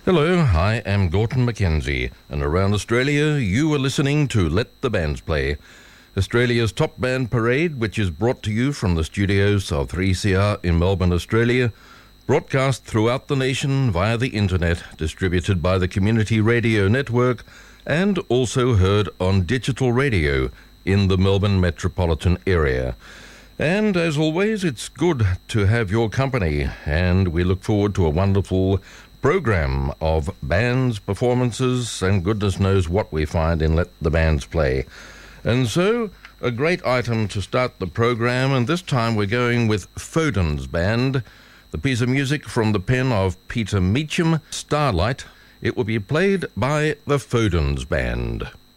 Hello, I am Gorton Mackenzie, and around Australia you are listening to Let the Bands Play, Australia's top band parade, which is brought to you from the studios of 3CR in Melbourne, Australia, broadcast throughout the nation via the internet, distributed by the Community Radio Network, and also heard on digital radio in the Melbourne metropolitan area. And as always, it's good to have your company, and we look forward to a wonderful program of bands, performances, and goodness knows what we find in Let the Bands Play. And so, a great item to start the program, and this time we're going with Foden's Band, the piece of music from the pen of Peter Meacham, Starlight. It will be played by the Foden's Band.